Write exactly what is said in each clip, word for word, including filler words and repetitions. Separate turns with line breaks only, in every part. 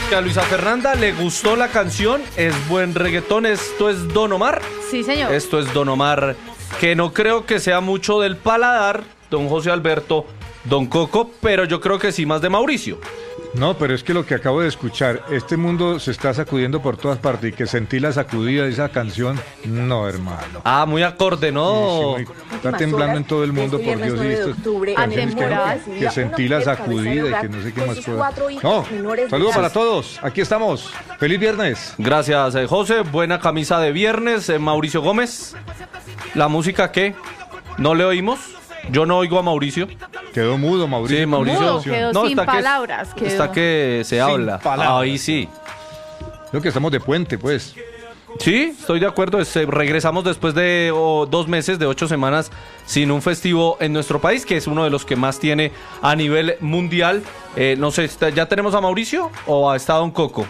que a Luisa Fernanda le gustó la canción, es buen reggaetón, esto es Don Omar.
Sí, señor.
Esto es Don Omar, que no creo que sea mucho del paladar, don José Alberto, don Coco, pero yo creo que sí más de Mauricio.
No, pero es que lo que acabo de escuchar, este mundo se está sacudiendo por todas partes y que sentí la sacudida de esa canción, no, hermano.
Ah, muy acorde, ¿no?
Sí, sí, muy- está temblando en todo el mundo, por Dios, y esto canciones que, que sentí la sacudida y que no sé qué más puedo. No, saludos para todos, aquí estamos, feliz viernes.
Gracias, eh, José, buena camisa de viernes, eh, Mauricio Gómez. ¿La música qué? ¿No le oímos? Yo no oigo a Mauricio.
Quedó mudo, Mauricio.
Sí, Mauricio.
Mudo, quedó sin
está que-
palabras, quedó.
Está que se habla.
palabras.
Ahí sí.
Creo que estamos de puente, pues.
Sí, estoy de acuerdo. Es, eh, regresamos después de oh, dos meses, de ocho semanas, sin un festivo en nuestro país, que es uno de los que más tiene a nivel mundial. Eh, no sé, ¿está- ¿ya tenemos a Mauricio o ha estado un Coco?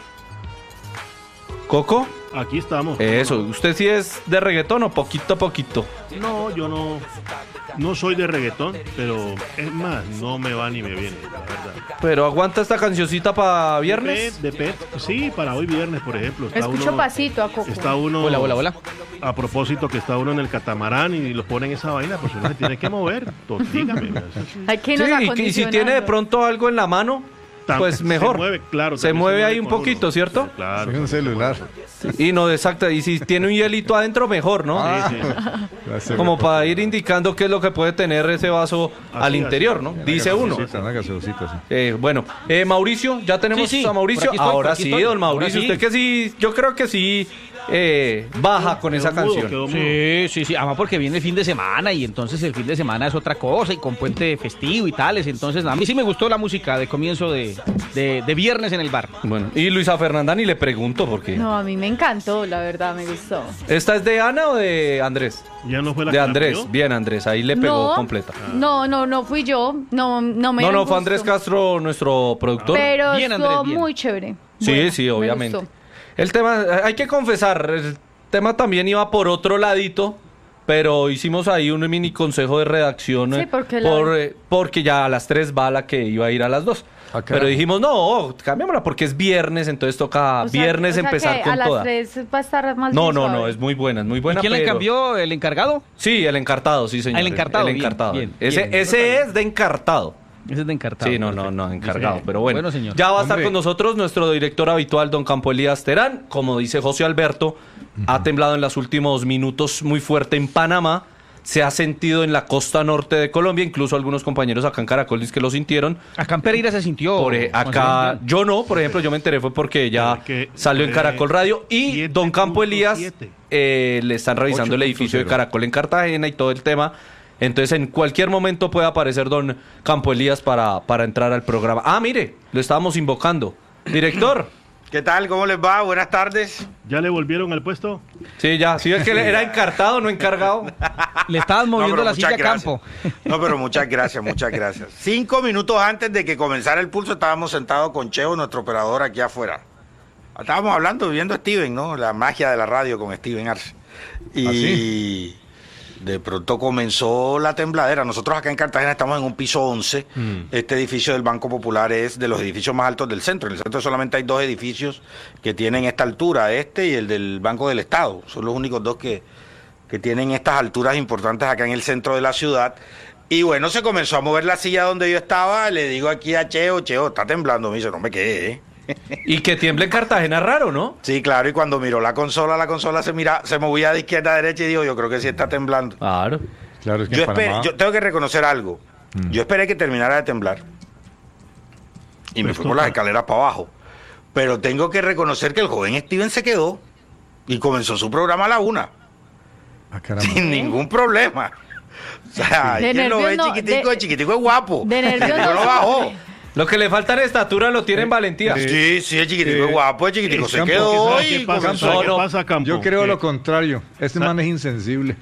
¿Coco?
Aquí estamos.
Eso, ¿usted sí es de reggaetón o poquito a poquito?
No, yo no, no soy de reggaetón, pero es más, no me va ni me viene, la verdad.
Pero aguanta esta cancioncita para viernes.
De Pet, sí, para hoy viernes, por ejemplo. Está
Escucho
uno,
pasito a Coco.
Está uno.
Hola, hola, hola.
A propósito que está uno en el catamarán y los ponen esa vaina, pues uno se tiene que mover. To- Dígame.
Hay que
Sí,
nos
y, que- y si
acondicionando.
tiene de pronto algo en la mano,
Tam-
pues mejor.
Se mueve, claro.
Se
también
mueve ahí un
con
poquito,
uno.
¿cierto?
Claro.
Soy un celular.
Y no, exacto. Y si tiene un hielito adentro, mejor, ¿no?
Sí, sí.
Gracias,
Como
Beto.
para ir indicando qué es lo que puede tener ese vaso
Así,
al interior,
así.
¿no?
Una
Dice uno.
Gaseosita, una gaseosita, sí.
Eh, bueno, eh, Mauricio, ya tenemos
Sí, sí,
a Mauricio.
por aquí estoy,
Ahora
por aquí
sí,
estoy.
don Mauricio,
Ahora sí.
usted que sí, yo creo que sí eh, baja con
Quedó
esa
mudo,
canción.
quedó mudo.
Sí, sí, sí, además porque viene el fin de semana y entonces el fin de semana es otra cosa y con puente festivo y tales, entonces a mí sí me gustó la música de comienzo de, de, de viernes en el bar.
Bueno, y Luisa Fernanda ni le pregunto porque.
No, a mí me encantó, la verdad, me gustó.
¿Esta es de Ana o de Andrés?
Ya no fue la
De
que la
Andrés,
pidió.
bien Andrés, ahí le pegó
no,
completa.
No, no, no fui yo. No, no me
No, no,
gustó.
fue Andrés Castro, nuestro productor.
Pero
Bien,
estuvo
Andrés, bien.
muy chévere.
Sí,
Bueno,
sí,
me
obviamente.
gustó.
El tema, hay que confesar, el tema también iba por otro ladito, pero hicimos ahí un mini consejo de redacción.
Sí,
eh,
porque la-
por, eh, porque ya a las tres va la que iba a ir a las dos.
Ah,
Pero
caramba.
dijimos, no, cambiémosla porque es viernes, entonces toca
O sea,
viernes
o sea
empezar
que
con
a las
toda.
tres va a estar más
No,
bien
no,
suave.
no, es muy buena, es muy
¿Y
buena.
quién le
pero-
cambió? ¿El encargado?
Sí, el encartado, sí, señor.
Ah, el encartado,
El
bien,
encartado.
bien,
ese
bien.
ese es de encartado.
Ese es de encartado.
Sí, no, no, no, encargado.
Dice-
Pero bueno,
Bueno, señor.
ya va a estar
Hombre.
con nosotros nuestro director habitual, don Campo Elías Terán. Como dice José Alberto, ha temblado en los últimos minutos muy fuerte en Panamá. Se ha sentido en la costa norte de Colombia, incluso algunos compañeros acá en Caracol dicen que lo sintieron.
Acá en Pereira se sintió.
Por, eh,
Juan
acá,
Sebastián.
yo no, por ejemplo, yo me enteré fue porque ya
Porque
salió en
fue
Caracol Radio y
siete
don Campo Elías
punto siete.
eh, le están revisando el
ocho
edificio de
punto cero.
Caracol en Cartagena y todo el tema. Entonces, en cualquier momento puede aparecer don Campo Elías para, para entrar al programa. Ah, mire, lo estábamos invocando. Director.
¿Qué tal? ¿Cómo les va? Buenas tardes.
¿Ya le volvieron al puesto?
Sí, ya. Sí, es que era encartado, no encargado.
Le estabas moviendo
pero
la
muchas
silla a
gracias.
campo.
No, pero muchas gracias, muchas gracias. Cinco minutos antes de que comenzara el pulso estábamos sentados con Cheo, nuestro operador, aquí afuera. Estábamos hablando, viendo a Steven, ¿no? La magia de la radio con Steven Arce. Y
¿Ah, sí?
de pronto comenzó la tembladera. Nosotros acá en Cartagena estamos en un piso once.
Mm.
Este edificio del Banco Popular es de los edificios más altos del centro. En el centro solamente hay dos edificios que tienen esta altura, este y el del Banco del Estado. Son los únicos dos que, que tienen estas alturas importantes acá en el centro de la ciudad. Y bueno, se comenzó a mover la silla donde yo estaba. Le digo aquí a Cheo, Cheo, está temblando. Me dice, no me quedé, ¿eh?
Y que tiemble en Cartagena es raro, ¿no?
Sí, claro, y cuando miró la consola, la consola se mira, se movía de izquierda a derecha y digo, yo creo que sí está temblando.
Claro.
Claro, es que
Yo,
en
esperé-
Panamá...
yo tengo que reconocer algo.
Mm.
Yo esperé que terminara de temblar. Y me
Pues
fui por las
toca.
escaleras para abajo. Pero tengo que reconocer que el joven Steven se quedó y comenzó su programa a la una.
Ah, caramba.
Sin ningún problema. O sea,
De
hay quien lo ve
nervios no,
chiquitico,
de-
el chiquitico es guapo.
de nervios
El chiquitico
no
no bajó.
sufre.
Lo que le falta en estatura lo tiene en valentía.
Sí.
Sí, sí, el chiquitico
Eh,
es guapo, el chiquitico
el
se
campo,
quedó
¿Sabe
y
qué pasa?
comenzó.
¿Sabe qué
no.
pasa, Campo?
Yo creo
Que-
lo contrario. Este man es insensible.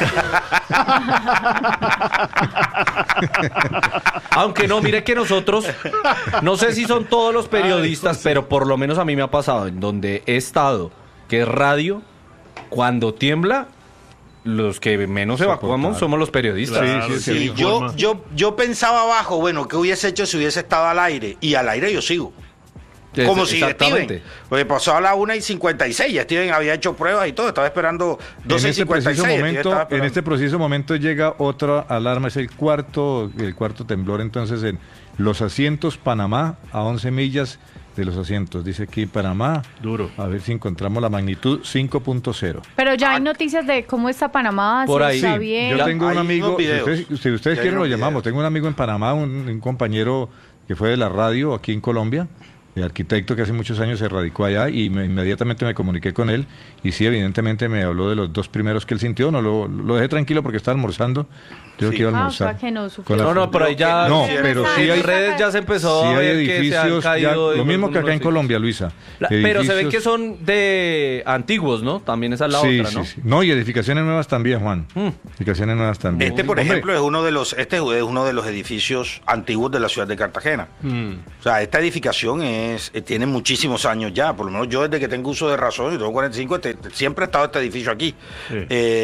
Aunque no, mire que nosotros, no sé si son todos los periodistas, pero por lo menos a mí me ha pasado, en donde he estado, que es radio, cuando tiembla, los que menos evacuamos somos los periodistas.
Claro,
sí, sí,
Sí,
sí,
yo,
forma.
yo, yo pensaba abajo, bueno, ¿qué hubiese hecho si hubiese estado al aire? Y al aire yo sigo.
Es,
como si Steven, porque pasó a la una y cincuenta y seis, ya Steven había hecho pruebas y todo, estaba esperando doce y cincuenta y seis.
En este, momento, en este preciso momento llega otra alarma, es el cuarto, el cuarto temblor entonces en Los Asientos, Panamá, a once millas de Los Asientos, dice aquí Panamá.
Duro.
A ver si encontramos la magnitud cinco punto cero.
Pero ya hay noticias de cómo está Panamá,
por
si
ahí.
está
Sí,
bien.
yo tengo un
Hay
amigo,
unos
si
videos.
ustedes, si ustedes
Ya
quieren
hay
lo
unos
llamamos,
videos.
tengo un amigo en Panamá, un, un compañero que fue de la radio aquí en Colombia, de arquitecto que hace muchos años se radicó allá y me, inmediatamente me comuniqué con él y sí, evidentemente me habló de los dos primeros que él sintió, no lo, lo dejé tranquilo porque estaba almorzando, yo
Sí.
que iba a
Ah, o
almorzar.
sea que no
Con
sufrió.
la-
No, no, pero ahí ya...
No,
Sí,
pero sí
en
hay,
En redes ya se empezó
sí
a
hay
ver que se han
edificios, ya-
caído...
lo mismo que acá en
algunos
Colombia, Luisa.
La- pero se ve
Edificios-
que son de antiguos, ¿no? También esa es la
sí,
otra,
sí,
¿no?
sí. No, y edificaciones nuevas también, Juan.
Mm.
Edificaciones nuevas también.
Este, por
Hombre,
ejemplo, es uno de los, este es uno de los edificios antiguos de la ciudad de Cartagena.
Mm.
O sea, esta edificación es, eh, tiene muchísimos años ya, por lo menos yo desde que tengo uso de razón, yo tengo cuarenta y cinco, este- siempre ha estado este edificio aquí.
Sí.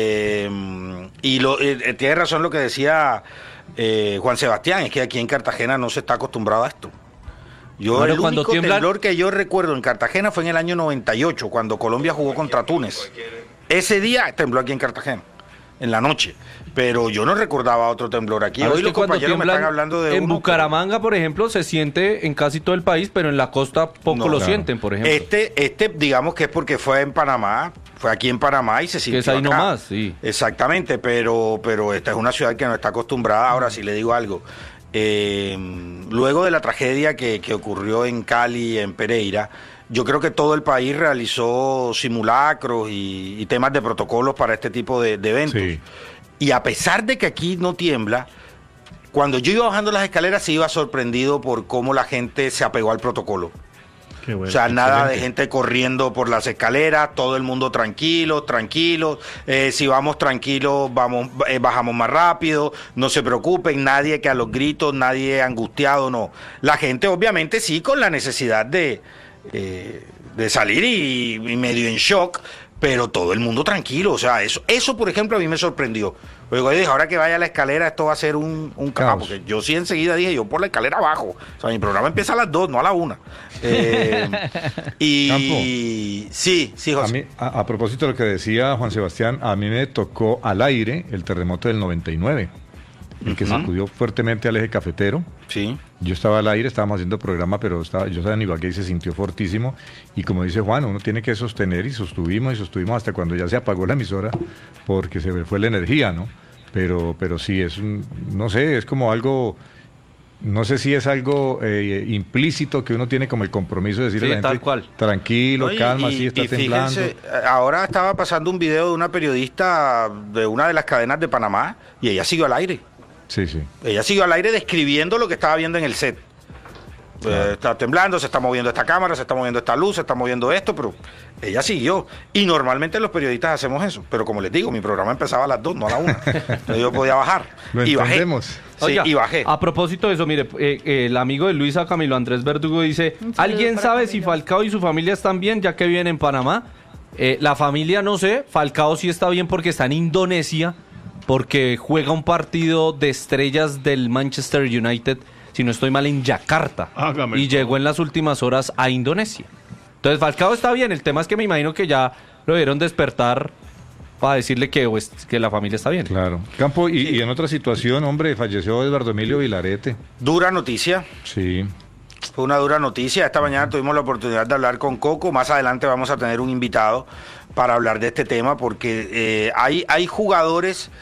Eh, y lo, eh, tiene razón lo que decía eh, Juan Sebastián, es que aquí en Cartagena no se está acostumbrado a esto. Yo
Bueno,
el
cuando
único
tiembla-
temblor que yo recuerdo en Cartagena fue en el año noventa y ocho, cuando Colombia jugó contra Túnez. Ese día tembló aquí en Cartagena, en la noche. Pero yo no recordaba otro temblor aquí.
Ahora
Hoy
es
los
que cuando
compañeros me
tiemblan
están hablando de
en
uno,
Bucaramanga, por ejemplo, se siente en casi todo el país, pero en la costa poco
No,
lo
claro.
sienten, por ejemplo.
Este, este, digamos que es porque fue en Panamá, fue aquí en Panamá y se sintió
es ahí
acá.
nomás, sí.
Exactamente, pero, pero esta es una ciudad que no está acostumbrada. Ahora sí le digo algo. Eh, luego de la tragedia que, que ocurrió en Cali, en Pereira, yo creo que todo el país realizó simulacros y, y temas de protocolos para este tipo de, de eventos.
Sí.
Y a pesar de que aquí no tiembla, cuando yo iba bajando las escaleras se iba sorprendido por cómo la gente se apegó al protocolo.
Qué bueno.
O sea, nada de
Excelente.
gente corriendo por las escaleras, todo el mundo tranquilo, tranquilo. Eh, si vamos tranquilos, vamos, eh, bajamos más rápido. No se preocupen, nadie que a los gritos, nadie angustiado, no. La gente, obviamente, sí, con la necesidad de, eh, de salir y, y medio en shock, pero todo el mundo tranquilo. O sea, eso, eso por ejemplo, a mí me sorprendió. Luego dije, ahora que vaya a la escalera, esto va a ser un, un caos.
Caos.
Porque yo sí enseguida dije, yo por la escalera abajo. O sea, mi programa empieza a las dos, no a la una. Eh, y sí, sí,
A,
José.
mí, a, a propósito de lo que decía Juan Sebastián, a mí me tocó al aire el terremoto del noventa y nueve, el que sacudió fuertemente al eje cafetero.
Sí.
Yo estaba al aire, estábamos haciendo programa, pero estaba, yo estaba en Ibagué y se sintió fortísimo. Y como dice Juan, uno tiene que sostener y sostuvimos y sostuvimos hasta cuando ya se apagó la emisora porque se me fue la energía, ¿no? Pero, pero sí, es un, no sé, es como algo, no sé si es algo eh, implícito que uno tiene como el compromiso de decirle
Sí,
a la gente,
tal cual.
tranquilo,
No, y-
calma,
y-
sí, está
y
temblando.
fíjense, ahora estaba pasando un video de una periodista de una de las cadenas de Panamá y ella siguió al aire.
Sí, sí.
Ella siguió al aire describiendo lo que estaba viendo en el set. Eh, está temblando, se está moviendo esta cámara, se está moviendo esta luz, se está moviendo esto, pero ella siguió. Y normalmente los periodistas hacemos eso. Pero como les digo, mi programa empezaba a las dos, no a la una. Entonces yo podía bajar.
Lo
y bajé.
entendemos.
Sí,
Oiga,
y bajé.
a propósito de eso, mire, eh, eh, el amigo de Luisa, Camilo Andrés Verdugo, dice,
Un saludo
¿alguien
para
sabe
Camilo.
si Falcao y su familia están bien ya que viven en Panamá? Eh, la familia no sé, Falcao sí está bien porque está en Indonesia, porque juega un partido de estrellas del Manchester United, si no estoy mal, en Yakarta.
Hágame
y
el
llegó
favor.
en las últimas horas a Indonesia. Entonces Falcao está bien, el tema es que me imagino que ya lo dieron despertar para decirle que, pues, que la familia está bien.
Claro. Campo, y, y en otra situación, hombre, falleció Eduardo Emilio Vilarete.
Dura noticia.
Sí.
Fue una dura noticia. Esta mañana tuvimos la oportunidad de hablar con Coco. Más adelante vamos a tener un invitado para hablar de este tema porque eh, hay, hay jugadores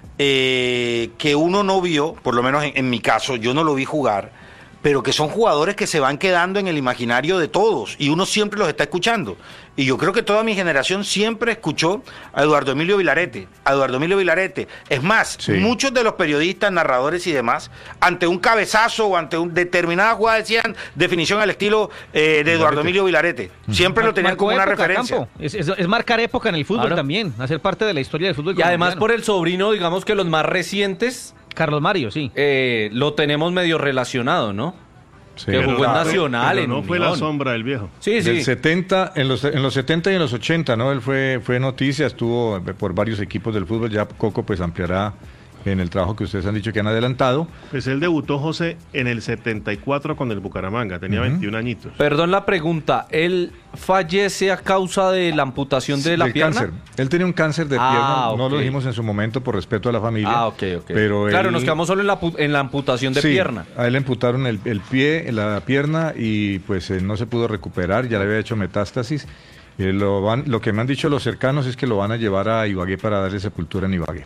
eh, que uno no vio, por lo menos en, en mi caso, yo no lo vi jugar, pero que son jugadores que se van quedando en el imaginario de todos y uno siempre los está escuchando. Y yo creo que toda mi generación siempre escuchó a Eduardo Emilio Vilarete, a Eduardo Emilio Vilarete. Es más,
Sí.
muchos de los periodistas, narradores y demás, ante un cabezazo o ante una determinada jugada decían definición al estilo eh, de Eduardo Emilio Vilarete. Siempre lo tenían
Marcó
como una
época,
referencia.
Campo. Es, es- es marcar época en el fútbol
Claro.
también, hacer parte de la historia del fútbol
Y además
colombiano.
por el sobrino, digamos que los más recientes
Carlos Mario, sí.
eh, lo tenemos medio relacionado, ¿no?
Sí.
Que
Pero
jugó en
no fue-
Nacional,
pero
en
no fue la
Unión.
sombra del viejo.
Sí,
Del
sí.
setenta, en los, en los setenta y en los ochenta, ¿no? Él fue, fue noticia, estuvo por varios equipos del fútbol, ya Coco pues ampliará en el trabajo que ustedes han dicho que han adelantado.
Pues él debutó, José, en el setenta y cuatro con el Bucaramanga, tenía
Ujú.
veintiún añitos.
Perdón la pregunta, ¿él fallece a causa de la amputación de la
Del
pierna?
cáncer. Él tenía un cáncer de
Ah,
pierna, no
ok.
lo dijimos en su momento por respeto a la familia.
Ah, ok, ok.
Pero
claro,
él-
nos quedamos solo en la, pu- en la amputación de
Sí,
pierna.
a él le amputaron el, el pie, la pierna y pues eh, no se pudo recuperar, ya le había hecho metástasis. Eh, lo, van, lo que me han dicho los cercanos es que lo van a llevar a Ibagué para darle sepultura en Ibagué.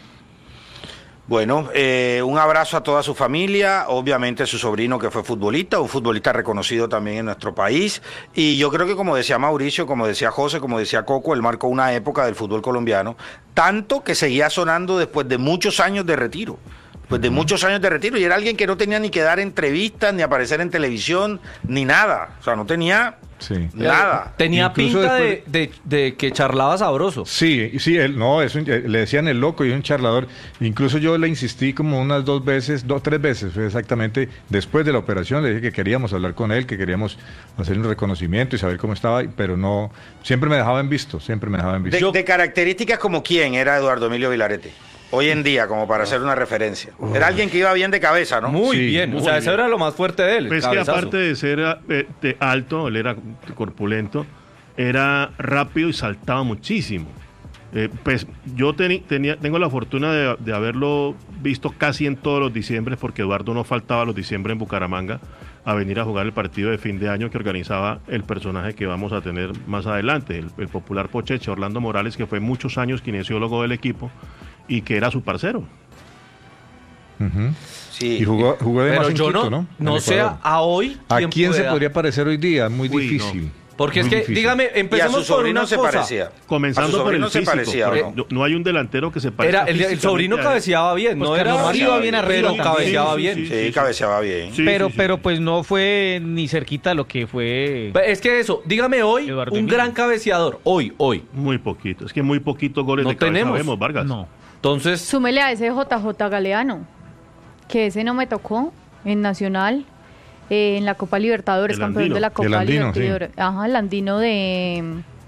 Bueno, eh, un abrazo a toda su familia, obviamente su sobrino que fue futbolista, un futbolista reconocido también en nuestro país, y yo creo que como decía Mauricio, como decía José, como decía Coco, él marcó una época del fútbol colombiano, tanto que seguía sonando después de muchos años de retiro, pues de muchos años de retiro, y era alguien que no tenía ni que dar entrevistas, ni aparecer en televisión, ni nada, o sea, no tenía
Sí.
nada.
Tenía
Incluso
pinta
después
de, de- de que charlaba sabroso.
Sí, sí, él, no, es un- eh, le decían el loco y es un charlador. Incluso yo le insistí como unas dos veces, dos, tres veces, fue exactamente después de la operación, le dije que queríamos hablar con él, que queríamos hacer un reconocimiento y saber cómo estaba, pero no, siempre me dejaba en visto, siempre me dejaba en visto.
De, de características como quién era Eduardo Emilio Vilarete, hoy en día, como para hacer una referencia. Era alguien que iba bien de cabeza, ¿no?
Muy
Sí,
bien,
muy
o sea,
bien.
eso era lo más fuerte de él. el
Pues que
cabezazo.
aparte de ser eh, de alto, él era corpulento, era rápido y saltaba muchísimo. Eh, pues yo teni- tenía, tengo la fortuna de, de haberlo visto casi en todos los diciembres, porque Eduardo no faltaba los diciembre en Bucaramanga a venir a jugar el partido de fin de año que organizaba el personaje que vamos a tener más adelante, el, el popular Pocheche, Orlando Morales, que fue muchos años kinesiólogo del equipo y que era su parcero.
Ujú.
Sí.
Y jugó, jugó de
Pero
más en
yo
Quito,
no,
¿no?
no,
En
sé
Ecuador.
a, a hoy.
¿A quién se
pueda.
podría parecer hoy día? Muy
Uy,
difícil.
Porque es
Muy
que,
difícil.
dígame,
Y a su
empecemos por
sobrino
una
se
cosa.
parecía. A
Comenzando
su
por el
sobrino se
físico,
parecía, ¿o
porque
no?
no, no hay un delantero que se parezca
Era, el, el
físicamente
sobrino
a él.
cabeceaba bien,
Pues
no
Carlos
era
Mario iba bien arriba
pero
también.
cabeceaba
Sí,
bien.
sí,
Sí, cabeceaba bien.
Sí,
pero,
sí, sí.
pero pues no fue ni cerquita lo que fue.
Pe- Es que eso, dígame hoy,
Eduardo
un
Emilio.
gran cabeceador, hoy, hoy.
Muy poquito. Es que muy poquitos goles
No
de cabeza
tenemos.
vemos, Vargas.
No.
Entonces,
Súmele a ese J J Galeano, que ese no me tocó en Nacional, eh, en la Copa Libertadores,
El
campeón
andino.
de la Copa
El andino,
Libertadores. Ajá, el andino de...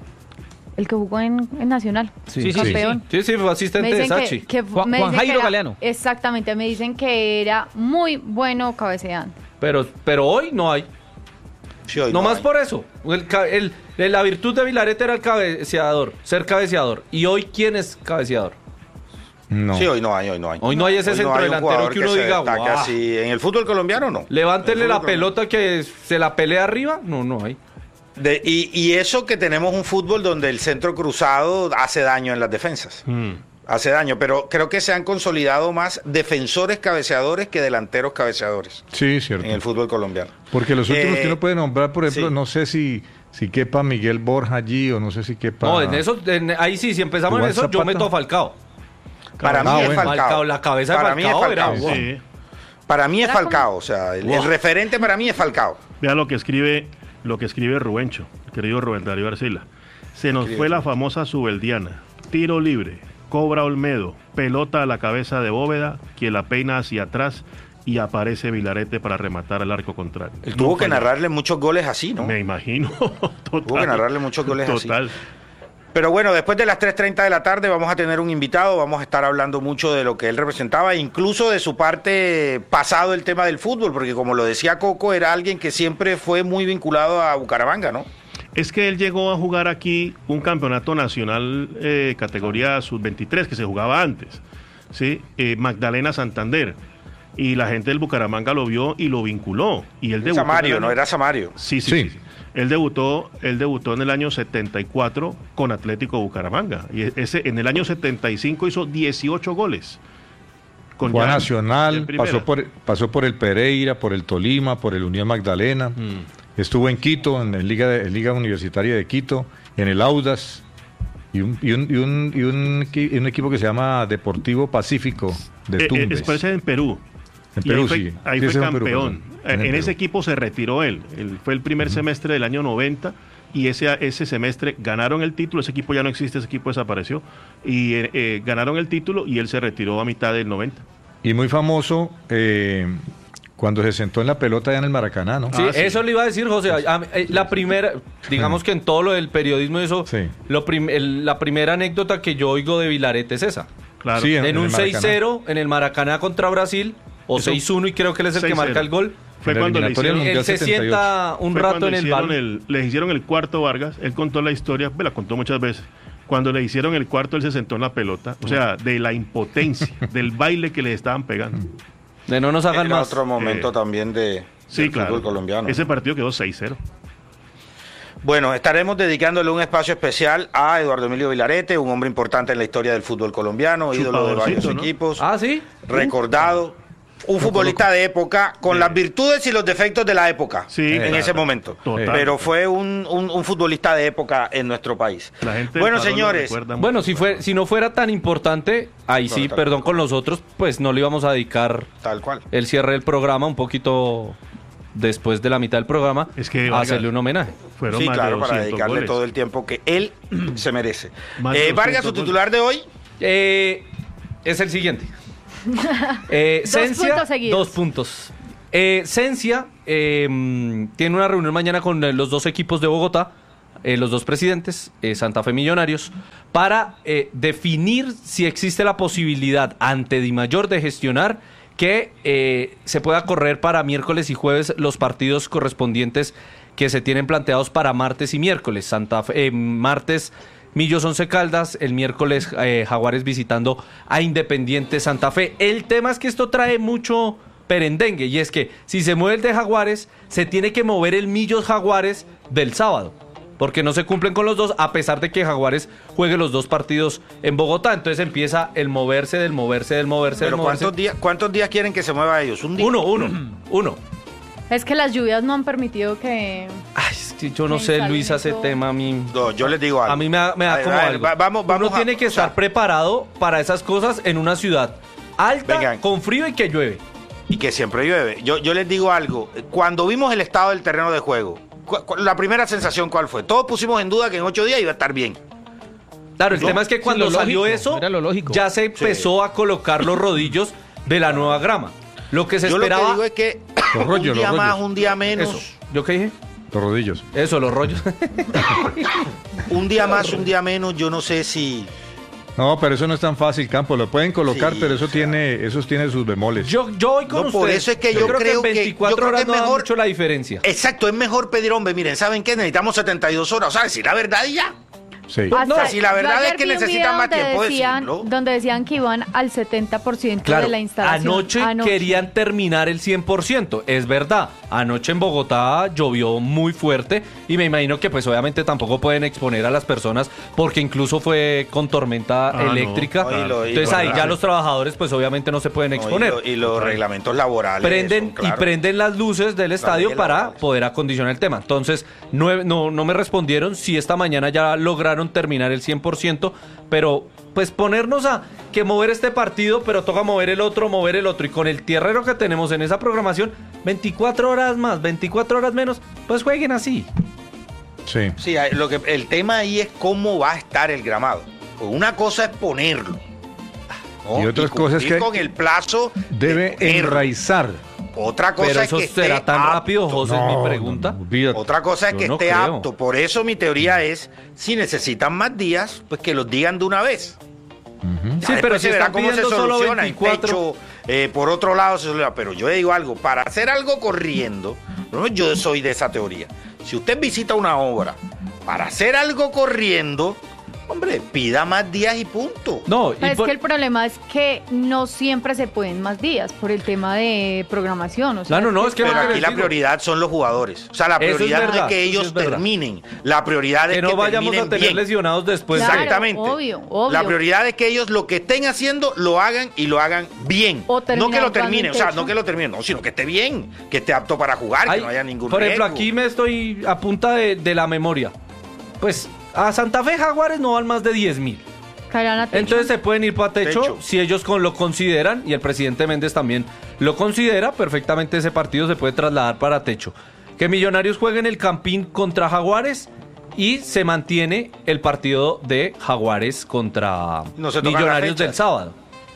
El que jugó en, en Nacional.
Sí, sí, sí,
campeón.
sí, sí, fue
Me
asistente de
dicen
Sachi.
que, que
Juan-
me
Juan
dicen que
Jairo
era-
Galeano.
Exactamente, me dicen que era muy bueno cabeceando.
Pero, pero hoy no hay.
Sí, hoy
No
no
más
hay.
por eso. El, ca- el- el- la virtud de Vilarete era el cabeceador, ser cabeceador. ¿Y hoy quién es cabeceador?
No.
Sí, hoy no hay, hoy no hay.
Hoy no hay ese
Hoy no
centro
hay un
delantero
jugador
que uno
se
diga,
destaque
"Guau".
así. En el fútbol colombiano no.
Levántele
En el
la
fútbol
pelota que se la pelea arriba. No, no hay.
De- y, y eso que tenemos un fútbol donde el centro cruzado hace daño en las defensas.
Mm.
Hace daño, pero creo que se han consolidado más defensores cabeceadores que delanteros cabeceadores
Sí, cierto.
en el fútbol colombiano.
Porque los últimos
Eh,
que uno puede nombrar, por ejemplo,
sí.
no sé si, si quepa Miguel Borja allí o no sé si quepa...
No, en eso, en- ahí sí, si empezamos en
Duván
eso, yo
Zapata.
meto a Falcao.
Para mí
Ah,
es
bueno.
Falcao.
Falcao, la cabeza de
Para mí es
Falcao era-
Falcao.
Sí.
Para mí es
Era como-
Falcao, o sea, el, el
Wow.
referente para mí es Falcao.
Vea lo que escribe, lo que escribe Rubencho, el querido Rubén Darío Arcila. Se nos fue la famosa Subeldiana. Tiro libre, cobra Olmedo, pelota a la cabeza de Bóveda, quien la peina hacia atrás y aparece Vilarete para rematar al arco contrario.
Él
No
tuvo que
falló.
narrarle muchos goles así, ¿no?
Me imagino. Total.
Tuvo que narrarle muchos goles así.
Total.
Pero bueno, después de las tres treinta de la tarde vamos a tener un invitado, vamos a estar hablando mucho de lo que él representaba, incluso de su parte pasado el tema del fútbol, porque como lo decía Coco, era alguien que siempre fue muy vinculado a Bucaramanga, ¿no?
Es que él llegó a jugar aquí un campeonato nacional eh, categoría sub veintitrés que se jugaba antes, ¿sí? Eh, Magdalena Santander. Y la gente del Bucaramanga lo vio y lo vinculó. Y él debutó en
Samario,
el
¿no?
año-
Era Samario.
Sí, sí,
Sí.
sí, sí. Él debutó, él debutó en el año setenta y cuatro con Atlético Bucaramanga. Y ese, en el año setenta y cinco hizo dieciocho goles. Con
Fue a
ya-
Nacional,
en primera.
pasó por, pasó por el Pereira, por el Tolima, por el Unión Magdalena.
Mm.
Estuvo en Quito, en la Liga, de- en Liga Universitaria de Quito, en el Audas. Y un, y un, y un, y un, equi- un equipo que se llama Deportivo Pacífico de
Eh, eh,
Tumbes.
es parece en Perú.
En
Y
Perú,
ahí fue,
sí.
ahí
Sí,
fue
ese es en Perú,
campeón.
perdón.
Eh,
En
en
Perú.
ese equipo se retiró él. Él fue el primer semestre del año noventa y ese, ese semestre ganaron el título. Ese equipo ya no existe, ese equipo desapareció. Y eh, eh, ganaron el título y él se retiró a mitad del noventa.
Y muy famoso eh, cuando se sentó en la pelota allá en el Maracaná, ¿no?
Sí,
Ah, sí.
eso le iba a decir, José. A- eh, la primera, digamos que en todo lo del periodismo, eso,
Sí.
lo prim- el- la primera anécdota que yo oigo de Vilarete es esa.
Claro.
Sí,
En,
en
un
el Maracaná.
seis cero en el Maracaná contra Brasil, o
Eso-
seis uno, y creo que él es el que
seis cero.
marca el gol.
Fue
En la
cuando le
eliminatoria
hicieron,
Mundial
Él se
setenta y ocho.
sienta un
fue
rato
cuando
en el
hicieron
bar.
el- les hicieron el cuarto Vargas, él contó la historia, me la contó muchas veces. Cuando le hicieron el cuarto, él se sentó en la pelota, o sea, de la impotencia, del baile que le estaban pegando.
De no nos hagan
Era
más.
otro momento
Eh,
también de
Sí,
del
claro.
fútbol colombiano.
Ese partido quedó seis cero.
Bueno, estaremos dedicándole un espacio especial a Eduardo Emilio Vilarete, un hombre importante en la historia del fútbol colombiano, ídolo de varios
Chupadorcito, ¿no?
equipos,
Ah, sí.
recordado, un futbolista de época, con
Sí.
las virtudes y los defectos de la época,
Sí,
en
claro.
ese momento.
Total.
Pero fue un, un- un futbolista de época en nuestro país.
La gente del
Bueno,
Parol lo
señores,
recuerda mucho.
Bueno, si fue, si no fuera tan importante, ahí sí,
Total.
perdón con los otros, pues no le íbamos a dedicar
tal cual.
el cierre del programa un poquito después de la mitad del programa,
Es que,
a
oiga,
hacerle un homenaje.
Fueron
Sí,
más
claro,
de
para
doscientos
dedicarle
goles.
todo el tiempo que él se merece.
Más de
Eh, Vargas, su
doscientos
titular de hoy.
Eh, es el siguiente. Eh,
Dos
Cencia,
puntos seguidos.
dos puntos. Eh, Cencia eh, mm, tiene una reunión mañana con eh, los dos equipos de Bogotá, eh, los dos presidentes, eh, Santa Fe Millonarios, para eh, definir si existe la posibilidad ante Dimayor de gestionar que eh, se pueda correr para miércoles y jueves los partidos correspondientes que se tienen planteados para martes y miércoles. Santa Fe, eh, martes Millos Once Caldas, el miércoles eh, Jaguares visitando a Independiente Santa Fe. El tema es que esto trae mucho perendengue, y es que si se mueve el de Jaguares, se tiene que mover el Millos Jaguares del sábado, porque no se cumplen con los dos, a pesar de que Jaguares juegue los dos partidos en Bogotá. Entonces empieza el moverse, del moverse, del moverse,
Pero
del moverse.
¿cuántos días, ¿cuántos días quieren que se mueva ellos? ¿Un día?
Uno, uno, uno.
Es que las lluvias no han permitido que...
Ay, es que yo no
Que
sé,
instalen
Luisa, ese
eso.
tema a mí...
No, yo les digo algo.
A mí me da, me da
A ver,
como
a ver,
algo.
va- vamos, vamos
Uno
a-
tiene que
o
estar
sea,
preparado para esas cosas en una ciudad alta,
Vengan.
con frío y que llueve.
Y que siempre llueve. Yo, yo les digo algo. Cuando vimos el estado del terreno de juego, cu- cu- la primera sensación, ¿cuál fue? Todos pusimos en duda que en ocho días iba a estar bien.
Claro, el
No,
tema es que
sí,
cuando
lo
salió
lógico,
eso,
era lo lógico.
ya se empezó a colocar los rodillos de la nueva grama. Lo que se
Yo lo
esperaba...
que digo es que
Los rollos,
un día
los
más,
rollos.
un día menos,
Eso, ¿yo qué dije?
Los rodillos.
Eso, los rollos.
un día más, un día menos, yo no sé si...
No, pero eso no es tan fácil, Campo. Lo pueden colocar,
Sí,
pero eso
o sea.
tiene, esos tiene sus bemoles.
Yo, yo voy con
No, por
ustedes.
eso es que yo creo que-
en
yo
veinticuatro
creo que
horas
es
no da
mejor-
mucho la diferencia.
Exacto, es mejor pedir, hombre, miren, ¿saben qué? Necesitamos setenta y dos horas, o sea, decir la verdad y ya.
Sí.
Pues no,
si la
yo
verdad
ayer
es que
vi un
necesitan
video
más
donde
tiempo,
decían,
decirlo.
donde decían que iban al setenta por ciento
Claro,
de la instalación.
anoche, querían terminar el cien por ciento, es verdad. Anoche en Bogotá llovió muy fuerte y me imagino que pues obviamente tampoco pueden exponer a las personas porque incluso fue con tormenta
Ah, no,
eléctrica.
claro. Y lo- y
Entonces
lo-
ahí ya
claro.
los trabajadores pues obviamente no se pueden
No,
exponer.
y, lo- y los reglamentos laborales.
Prenden
son claros.
y prenden las luces del estadio
leyes
para
laborales.
poder acondicionar el tema. Entonces, no, no, no me respondieron si esta mañana ya lograron terminar el cien por ciento, pero pues ponernos a que mover este partido, pero toca mover el otro, mover el otro, y con el tierrero que tenemos en esa programación, veinticuatro horas más, veinticuatro horas menos, pues jueguen así.
Sí.
Sí, hay- lo que, el tema ahí es cómo va a estar el gramado. Pues una cosa es ponerlo. ¿no?
Y otras cosas
cumplir
que
con el plazo de
Debe
ponerlo.
enraizar.
Otra cosa
Pero
es
eso
que
será
esté
tan
apto.
rápido, José, es
No,
mi pregunta.
no, olvídate.
Otra cosa es
Yo
que
no
esté
creo.
apto. Por eso mi teoría es, si necesitan más días, pues que los digan de una vez. Ya
Sí, pero
después
si
se verá
están
cómo se
pidiendo solo
soluciona. En
veinticuatro.
pecho, eh, por otro lado se soluciona. Pero yo digo algo, para hacer algo corriendo, ¿no? Yo soy de esa teoría. Si usted visita una obra para hacer algo corriendo, hombre, pida más días y punto.
No, y
Pero es
por-
que el problema es que no siempre se pueden más días por el tema de programación. O sea,
Claro, no, es que
Pero
lo que
aquí
les
la
digo.
prioridad son los jugadores. O sea, la
Eso es
prioridad no
verdad,
es que
eso sí
ellos
es verdad.
terminen. La prioridad es
que
que
no vayamos a
terminen
tener
bien.
lesionados después.
Claro,
de-
Exactamente.
obvio, obvio.
La prioridad es que ellos lo que estén haciendo lo hagan y lo hagan bien.
O
No que
terminar
lo terminen,
jugando
o sea,
en
no
techo.
que lo terminen, no, sino que esté bien, que esté apto para jugar,
Hay-
que no haya ningún
por ejemplo,
riesgo.
aquí me estoy a punta de, de la memoria. Pues a Santa Fe Jaguares no van más de diez mil.
Caerán a techo.
Entonces se pueden ir para techo,
Techo.
si ellos con lo consideran, y el presidente Méndez también lo considera, perfectamente ese partido se puede trasladar para techo. Que Millonarios jueguen el Campín contra Jaguares y se mantiene el partido de Jaguares contra
No se tocan las
Millonarios
fechas.
del sábado.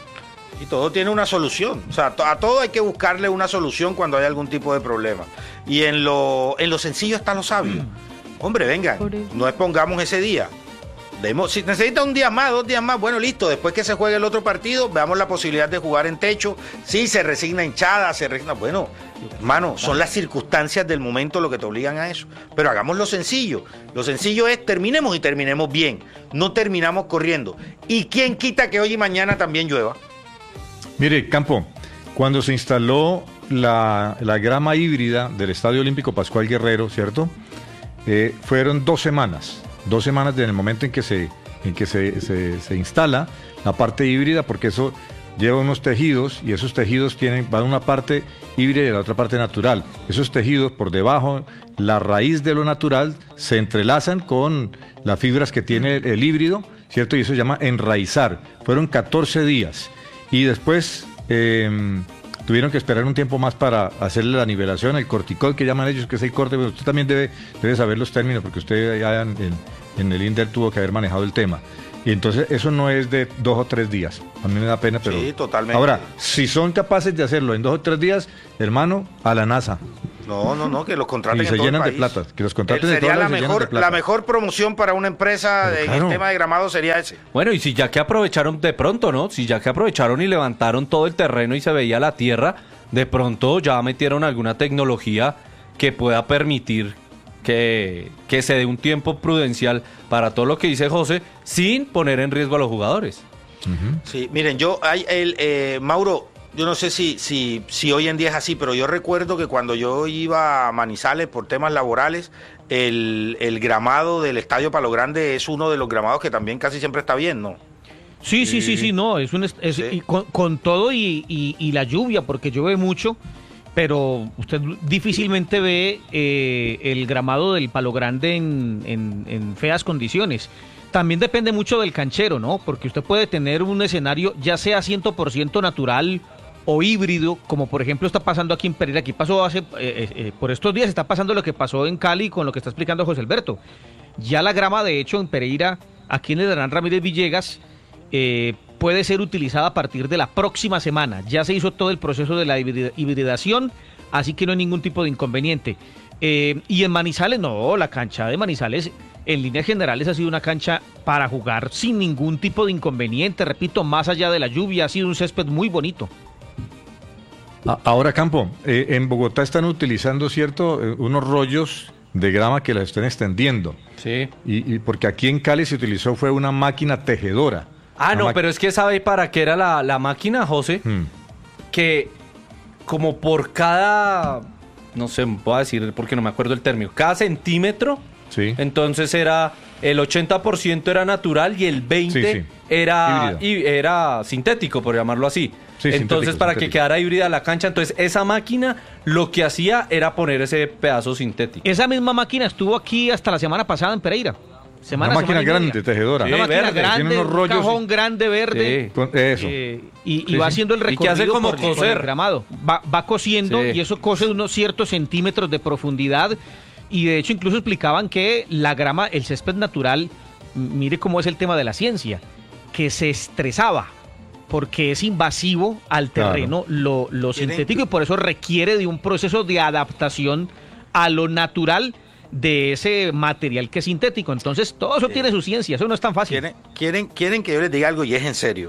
Y todo tiene una solución. O sea, to- a todo hay que buscarle una solución cuando hay algún tipo de problema. Y en lo, en lo sencillo está lo sabio. Hombre, vengan,
Por eso.
no expongamos ese día. Demos, si necesita un día más, dos días más, bueno, listo. Después que se juegue el otro partido, veamos la posibilidad de jugar en techo. Sí, se resigna hinchada, se resigna. Bueno, hermano, son las circunstancias del momento lo que te obligan a eso. Pero hagamos lo sencillo. Lo sencillo es terminemos y terminemos bien. No terminamos corriendo. ¿Y quién quita que hoy y mañana también llueva?
Mire, Campo, cuando se instaló la, la grama híbrida del Estadio Olímpico Pascual Guerrero, ¿cierto? Eh, fueron dos semanas. Dos semanas desde el momento en que se, en que se, se, se instala la parte híbrida, porque eso lleva unos tejidos y esos tejidos tienen, van una parte híbrida y la otra parte natural. Esos tejidos por debajo, la raíz de lo natural, se entrelazan con las fibras que tiene el, el híbrido, ¿cierto? Y eso se llama enraizar. Fueron catorce días y después eh, tuvieron que esperar un tiempo más para hacerle la nivelación, el corticol que llaman ellos, que es el corte. Pero usted también debe, debe saber los términos, porque usted ya en, en, en el INDER tuvo que haber manejado el tema. Y entonces eso no es de dos o tres días. A mí me da pena, pero...
Sí, totalmente.
Ahora, si son capaces de hacerlo en dos o tres días, hermano, a la NASA.
No, no, no, que los contraten
Y se
en todo
llenan
el
de
país.
plata. Que los contraten
Eh,
de
sería
todos
la
lados y se llenan
mejor,
de plata.
la mejor promoción para una empresa
Pero
en
claro.
el tema de gramado sería ese.
Bueno, y si ya que aprovecharon de pronto, ¿no? Si ya que aprovecharon y levantaron todo el terreno y se veía la tierra, de pronto ya metieron alguna tecnología que pueda permitir que, que se dé un tiempo prudencial para todo lo que dice José, sin poner en riesgo a los jugadores.
Ujú.
Sí, miren, yo, hay el, eh, Mauro, yo no sé si, si, si hoy en día es así, pero yo recuerdo que cuando yo iba a Manizales por temas laborales, el, el gramado del Estadio Palo Grande es uno de los gramados que también casi siempre está bien, ¿no?
Sí, sí, sí, sí, no, es un es, es-
Sí.
y con, con todo y, y- y la lluvia, porque llueve mucho, pero usted difícilmente ve eh, el gramado del Palo Grande en, en- en feas condiciones. También depende mucho del canchero, ¿no? Porque usted puede tener un escenario ya sea cien por ciento natural o híbrido, como por ejemplo está pasando aquí en Pereira. Aquí pasó hace, eh, eh, eh, por estos días está pasando lo que pasó en Cali con lo que está explicando José Alberto. Ya la grama, de hecho, en Pereira, aquí en el Hernán Ramírez Villegas, eh, puede ser utilizada a partir de la próxima semana. Ya se hizo todo el proceso de la hibrid- hibridación, así que no hay ningún tipo de inconveniente. Eh, y en Manizales, no, la cancha de Manizales, en líneas generales, ha sido una cancha para jugar sin ningún tipo de inconveniente. Repito, más allá de la lluvia, ha sido un césped muy bonito.
A- Ahora, Campo, eh, en Bogotá están utilizando, ¿cierto?, eh, unos rollos de grama que las están extendiendo.
Sí.
Y, y porque aquí en Cali se utilizó fue una máquina tejedora.
Ah,
Una
no,
ma-
pero es que sabe para qué era la, la máquina, José,
Hmm.
que como por cada, no sé, voy a decir porque no me acuerdo el término, cada centímetro,
Sí.
entonces era el ochenta por ciento era natural y el veinte por ciento
Sí, sí.
era,
Híbrido.
y- era sintético, por llamarlo así.
Sí,
entonces,
sintético,
para que
sintético.
quedara híbrida la cancha, entonces esa máquina lo que hacía era poner ese pedazo sintético.
Esa misma máquina estuvo aquí hasta la semana pasada en Pereira. Semana,
Una máquina
semana y media.
grande, tejedora.
Sí,
Una máquina
verde,
grande,
tiene unos
un
rollos,
cajón
sí.
grande verde.
Sí.
Con- eso.
Eh, y, y
Sí,
va
sí.
haciendo el
Y que
recorrido
hace como
por, por
coser.
el gramado. Va, va cosiendo
Sí.
y eso cose unos ciertos centímetros de profundidad. Y de hecho incluso explicaban que la grama, el césped natural, m- mire cómo es el tema de la ciencia, que se estresaba porque es invasivo al
Claro.
terreno lo, lo
Tienen-
sintético y por eso requiere de un proceso de adaptación a lo natural de ese material que es sintético. Entonces todo eso
Sí.
tiene su ciencia, eso no es tan fácil.
¿Quieren, quieren, quieren que yo les diga algo y es en serio.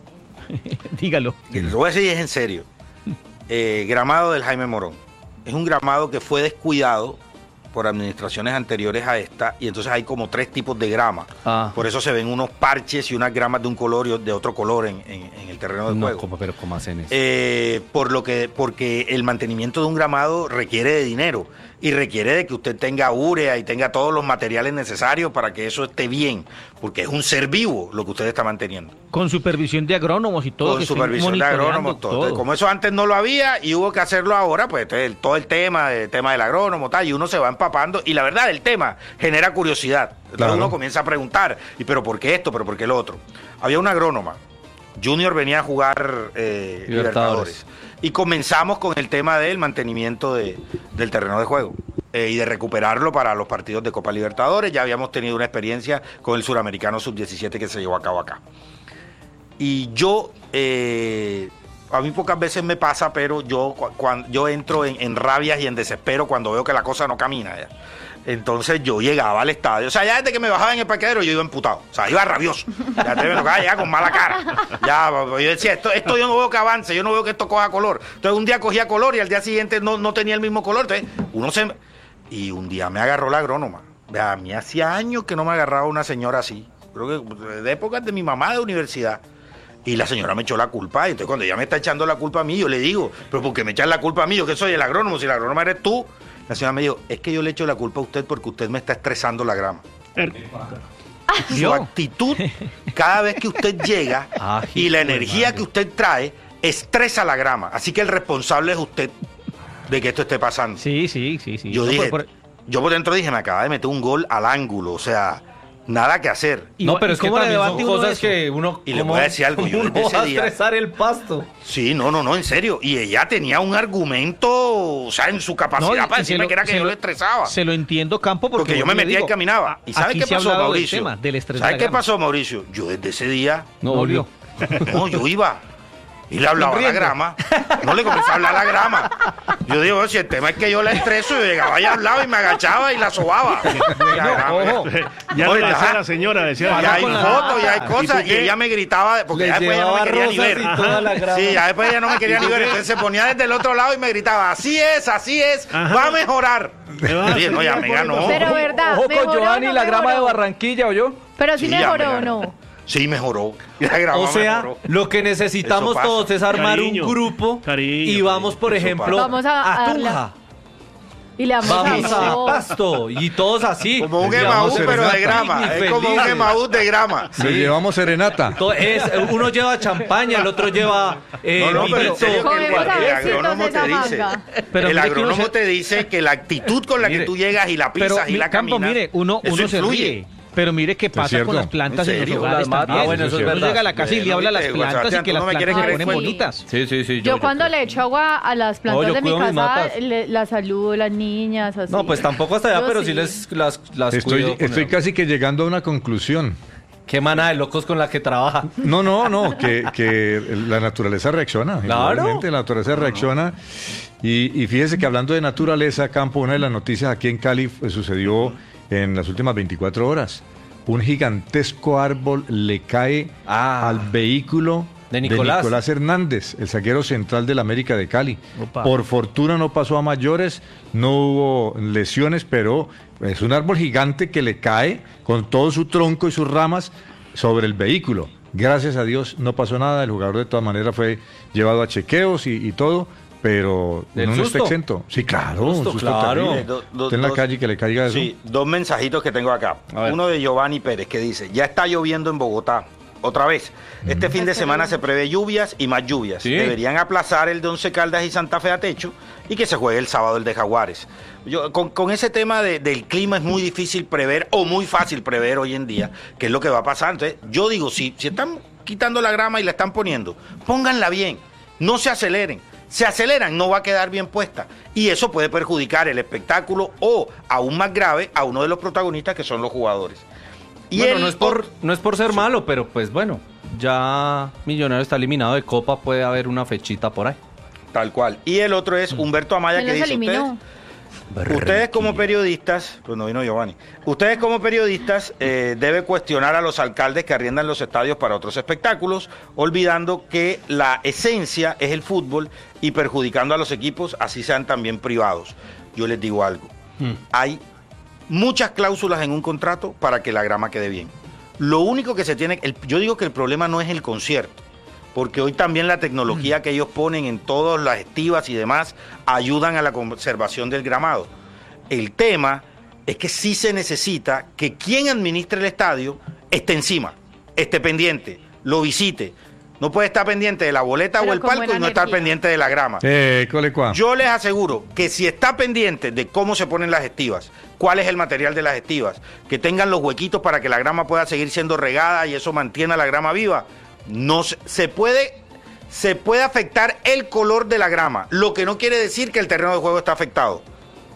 Dígalo.
Y les voy a decir y es en serio. Eh, gramado del Jaime Morón. Es un gramado que fue descuidado por administraciones anteriores a esta, y entonces hay como tres tipos de grama.
Ah.
Por eso se ven unos parches y unas gramas de un color y de otro color en, en- en el terreno del
No,
juego.
como, pero ¿cómo hacen eso?
Eh, por lo que, porque el mantenimiento de un gramado requiere de dinero y requiere de que usted tenga urea y tenga todos los materiales necesarios para que eso esté bien, porque es un ser vivo lo que usted está manteniendo.
Con supervisión de agrónomos y todo.
Con
que estén
supervisión de
monitoreando
agrónomos, todo. Entonces, como eso antes no lo había y hubo que hacerlo ahora, pues entonces, el- todo el tema, el tema del agrónomo, tal, y uno se va empapando, y la verdad, el tema genera curiosidad. Entonces
Claro.
uno comienza a preguntar, y pero ¿por qué esto? ¿Pero por qué lo otro? Había una agrónoma, Junior venía a jugar eh,
Libertadores.
Libertadores, y comenzamos con el tema del mantenimiento de- del terreno de juego. eh, y de recuperarlo para los partidos de Copa Libertadores. Ya habíamos tenido una experiencia con el Suramericano sub diecisiete que se llevó a cabo acá. Y yo, eh, a mí pocas veces me pasa, pero yo, cu- cuando, yo entro en, en rabias y en desespero cuando veo que la cosa no camina. ya. Entonces yo llegaba al estadio, o sea, ya desde que me bajaba en el parqueadero yo iba emputado, o sea, iba rabioso, ya te me tocaba llegar con mala cara, ya, yo decía, esto, esto yo no veo que avance, yo no veo que esto coja color, entonces un día cogía color y al día siguiente no, no tenía el mismo color, entonces uno se... Y un día me agarró la agrónoma, a mí hacía años que no me agarraba una señora así, creo que de épocas de mi mamá de universidad. Y la señora me echó la culpa, y entonces cuando ella me está echando la culpa a mí, yo le digo, pero ¿por qué me echas la culpa a mí? Yo que soy el agrónomo, si el agrónomo eres tú. La señora me dijo, es que yo le echo la culpa a usted porque usted me está estresando la grama.
Er-
Su actitud, cada vez que usted llega
Ah,
y la
hijo de
energía
madre.
que usted trae, estresa la grama. Así que el responsable es usted de que esto esté pasando.
Sí, sí, sí, sí.
Yo
No,
dije,
por- por-
yo por dentro dije, me acaba de meter un gol al ángulo, o sea, nada que hacer.
¿Y
no,
va-
pero
y
es que
cómo le
también son
debate uno
cosas
eso?
que uno...
Y le
¿cómo-
voy a decir algo, yo
¿cómo
desde
no
ese
va a
día-
estresar el pasto?
Sí, no, no, no, en serio. Y ella tenía un argumento, o sea, en su capacidad
No, y-
para
y se
decirme
lo-
que era que
se
yo
lo-
lo estresaba.
Se lo entiendo, Campo, porque,
Porque yo me
vuelvo y
metía
digo,
y caminaba. ¿Y sabes
aquí
qué
se ha
pasó,
hablado del
Mauricio?
tema, del estrés de
¿Sabes
la
qué
grama.
pasó, Mauricio? Yo desde ese día,
No,
Volvió.
no, yo iba y le hablaba a la
Sonriendo.
grama. No le comencé a hablar a la grama. Yo digo, si el tema es que yo la estreso, yo llegaba y hablaba y me agachaba y la sobaba.
ojo.
Ya lo
Oye,
decía
ajá.
la señora, decía
Y
la
hay
con la-
fotos y hay
Ah,
cosas.
¿y
Y,
tú qué?
ella me gritaba, porque
Le
ya después ella no me
llevaba
quería ni
rosas
ver.
y toda la grama.
Sí, ya después ella no me quería ni ver. Entonces se ponía desde el otro lado y me gritaba, así es, así es,
Ajá.
va a mejorar.
Me vas a
Oye, no, ya
hacer
me
un
ganó.
poquito-
Pero verdad,
Ojo
¿mejoró
con
o
Giovanni,
no
la grama de
mejoró?
Barranquilla, ¿oyó?
Pero sí,
Sí, ya me
mejoró o
ganó.
no.
Sí, mejoró. La grama
O sea,
mejoró.
lo que necesitamos
Eso pasa.
todos es armar
Cariño,
un grupo
cariño,
y vamos, por
Eso
ejemplo,
pasa.
Vamos a- a
a
darle-
Tunja.
Y le damos
Vamos a
amor.
Pasto y todos así.
Como un
Y vamos
Emaús,
a
pero de
hacer
grama.
picnic
Es como un
felices.
Emaús de grama.
Le llevamos serenata.
To- es- uno lleva champaña, el otro lleva eh,
No, no, pero en
vinito.
serio que el,
Cogemos a
el
ver si
agrónomo
entonces
te
esa
dice,
manga.
Pero
el
mire que uno
agrónomo
se-
te dice que la actitud con la
Mire,
que tú llegas y la
Pero,
pisas y
mi-
la
Campo,
caminas,
mire, uno,
eso
uno se
influye.
ríe. Pero mire qué pasa
cierto.
con las plantas
¿En
en, los
serio?
hogares
Las matas.
también.
Ah, bueno, eso es
Uno
verdad.
llega a la casa y le habla a las
Viste,
plantas
Sebastián,
y que
tú
las
no me
plantas
quieres
se
creer
ponen
cuento.
bonitas.
Sí, sí, sí.
Yo cuando le echo agua a las plantas
yo
de mi
cuido mis
casa,
matas.
le- las saludo, las niñas, así.
No, pues tampoco hasta allá,
Yo
pero sí
sí.
les las, las
Estoy,
cuido con
estoy
el-
casi que llegando a una conclusión.
Qué mana de locos con la que trabaja.
No, no, no, que, que la naturaleza reacciona.
Claro.
Igualmente, la naturaleza reacciona. Y, y fíjese que hablando de naturaleza, Campo, una de las noticias aquí en Cali pues, sucedió en las últimas veinticuatro horas. Un gigantesco árbol le cae
Ah.
al vehículo
De Nicolás.
Hernández, el zaguero central del América de Cali.
Opa.
Por fortuna no pasó a mayores, no hubo lesiones, pero es un árbol gigante que le cae con todo su tronco y sus ramas sobre el vehículo. Gracias a Dios no pasó nada, el jugador de todas maneras fue llevado a chequeos y, y todo, pero
¿Del
no, no
susto?
está exento. Sí, claro, un
Susto,
susto
claro.
terrible.
Do- do-
Usted en la
dos-
calle que le caiga eso.
Sí, dos mensajitos que tengo acá.
A ver.
Uno de Giovanni Pérez que dice, ya está lloviendo en Bogotá. Otra vez, este fin de semana se prevé lluvias y más lluvias.
Sí.
Deberían aplazar el de Once Caldas y Santa Fe a techo y que se juegue el sábado el de Jaguares. Yo, con, con ese tema de- del clima es muy difícil prever o muy fácil prever hoy en día qué es lo que va a pasar. Entonces, yo digo, si, si están quitando la grama y la están poniendo, pónganla bien, no se aceleren. Se aceleran, no va a quedar bien puesta. Y eso puede perjudicar el espectáculo o, aún más grave, a uno de los protagonistas que son los jugadores. Y
Bueno,
el-
no es por no es por ser malo, pero pues bueno, ya Millonario está eliminado de Copa, puede haber una fechita por ahí.
Tal cual. Y el otro es Humberto Amaya
¿Quién
que
los
dice,
eliminó?
ustedes, ustedes como periodistas, pues no vino Giovanni, ustedes como periodistas eh, debe cuestionar a los alcaldes que arriendan los estadios para otros espectáculos, olvidando que la esencia es el fútbol y perjudicando a los equipos, así sean también privados. Yo les digo algo, hay muchas cláusulas en un contrato para que la grama quede bien. Lo único que se tiene, el- yo digo que el problema no es el concierto, porque hoy también la tecnología que ellos ponen en todas las estivas y demás ayudan a la conservación del gramado. El tema es que sí se necesita que quien administre el estadio esté encima, esté pendiente, lo visite. No puede estar pendiente de la boleta
Pero
o el
con
palco
buena
y no estar
energía.
pendiente de la grama.
Eh, cole cuá.
Yo les aseguro que si está pendiente de cómo se ponen las estivas, cuál es el material de las estivas, que tengan los huequitos para que la grama pueda seguir siendo regada y eso mantiene a la grama viva, no se, se puede se puede afectar el color de la grama, lo que no quiere decir que el terreno de juego está afectado.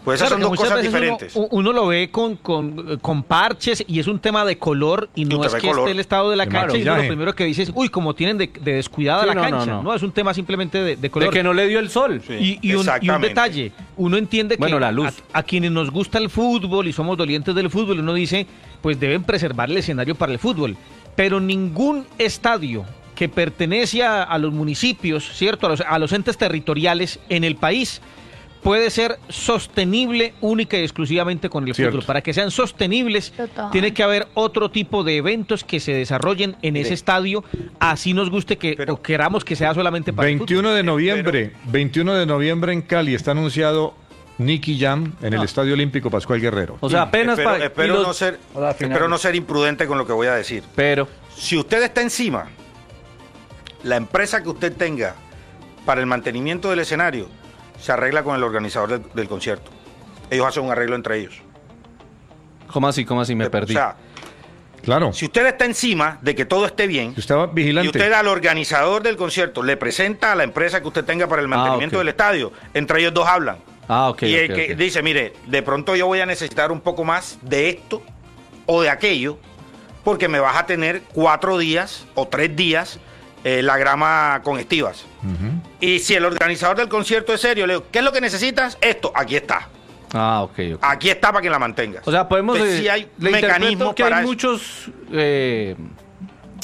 Pues esas
Claro,
son dos
que muchas
cosas
veces
diferentes.
Uno, uno lo ve con, con, con parches y es un tema de color y no
Usted
es
ve
que
color.
esté el estado de la
De
cancha y uno lo
maquillaje.
primero que dice es, uy, como tienen de, de descuidada
Sí,
la
no, no,
cancha.
no.
No, es un tema simplemente de, de color.
De que no le dio el sol.
Sí,
Y, y un, y un
exactamente.
detalle, uno entiende que
Bueno, la luz.
A, a quienes nos gusta el fútbol y somos dolientes del fútbol, uno dice, pues deben preservar el escenario para el fútbol. Pero ningún estadio que pertenece a, a los municipios, ¿cierto? A los, a los entes territoriales en el país puede ser sostenible única y exclusivamente con el
Cierto.
fútbol. Para que sean sostenibles,
Total.
tiene que haber otro tipo de eventos que se desarrollen en ese estadio, así nos guste que
Pero-
o queramos que sea solamente para el
veintiuno
fútbol.
de noviembre, veintiuno de noviembre en Cali está anunciado Nicky Jam en el Estadio Olímpico Pascual Guerrero.
O sea, apenas
espero,
para...
espero
y los-
no ser,
o sea, final.
espero no ser imprudente con lo que voy a decir.
Pero...
Si usted está encima, la empresa que usted tenga para el mantenimiento del escenario se arregla con el organizador del, del concierto. Ellos hacen un arreglo entre ellos.
¿Cómo así? ¿Cómo así? Me
O
perdí.
sea,
Claro,
si usted está encima de que todo esté bien,
si estaba
y
vigilante.
usted al organizador del concierto le presenta a la empresa que usted tenga para el mantenimiento
ok.
del estadio, entre ellos dos hablan.
Ah, ok,
y el
ok,
que
ok.
dice, mire, de pronto yo voy a necesitar un poco más de esto o de aquello, porque me vas a tener cuatro días o tres días eh, la grama con estivas.
Ujú.
Y si el organizador del concierto es serio, le digo, ¿qué es lo que necesitas? Esto, aquí está.
Ah, ok, ok.
Aquí está para que la mantengas.
O sea, podemos...
Entonces,
eh,
sí hay
le interpreto
mecanismos
que
para
hay
eso.
muchos... eh,